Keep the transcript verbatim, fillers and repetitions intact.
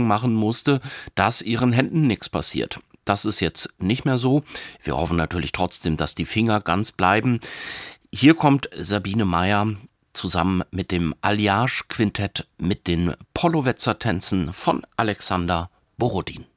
machen musste, dass ihren Händen nichts passiert. Das ist jetzt nicht mehr so. Wir hoffen natürlich trotzdem, dass die Finger ganz bleiben. Hier kommt Sabine Meyer zusammen mit dem Alliage Quintett mit den Pollowetzer Tänzen von Alexander Borodin.